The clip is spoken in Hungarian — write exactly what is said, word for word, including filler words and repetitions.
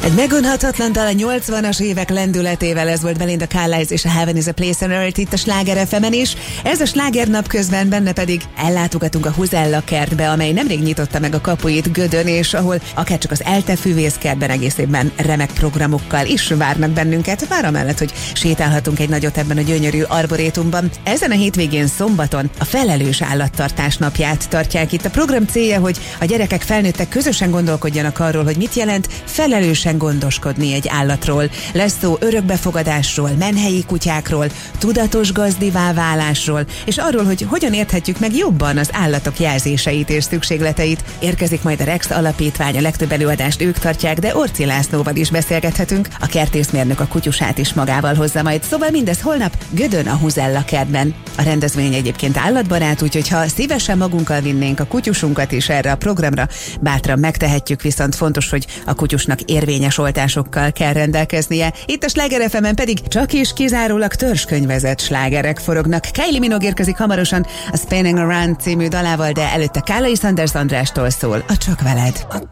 Egy megunhatatlan dal a nyolcvanas évek lendületével, ez volt Belinda Carlisle és a Heaven is a Place on Earth itt a Sláger ef emen is. Ez a Sláger napközben, benne pedig ellátogatunk a Huzella kertbe, amely nemrég nyitotta meg a kapuit Gödön, és ahol akárcsak az Elte Füvészkertben egész évben remek programokkal is várnak bennünket, vár amellett, hogy sétálhatunk egy nagyot ebben a gyönyörű arborétumban. Ezen a hétvégén szombaton a felelős állattartás napját tartják. Itt a program célja, hogy a gyerekek, felnőttek közösen gondolkodjanak arról, hogy mit jelent felelősen gondoskodni egy állatról. Lesz szó örökbefogadásról, menhelyi kutyákról, tudatos gazdivá válásról, és arról, hogy hogyan érthetjük meg jobban az állatok jelzéseit és szükségleteit. Érkezik majd a Rex Alapítvány, a legtöbb előadást ők tartják, de Orci Lászlóval is beszélgethetünk. A kertészmérnök a kutyusát is magával hozza majd. Szóval mindez holnap Gödön a Huzella kertben. A rendezvény egyébként állatbarát, úgyhogy ha szívesen magunkkal vinnénk a kutyusunkat is erre a programra, bátran megtehetjük, viszont fontos, hogy a kutyusnak érvényes oltásokkal kell rendelkeznie. Itt a Sláger ef emen pedig csak is kizárólag törzskönyvezett slágerek forognak. Kylie Minogue érkezik hamarosan a Spinning Around című dalával, de előtte Kálai Sanders Andrástól szól a Csak veled.